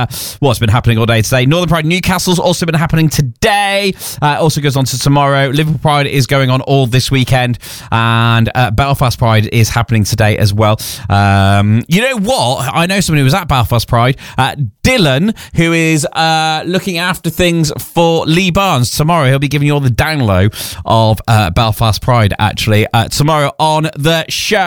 what's been happening all day today. Northern Pride Newcastle's also been happening today. Also goes on to tomorrow. Liverpool Pride is going on all this weekend. And Belfast Pride is happening today as well. You know what? I know someone who was at Belfast Pride. Dylan, who is looking after things for Lee Barnes tomorrow. He'll be giving you all the down low of Belfast Pride, actually, tomorrow on the show.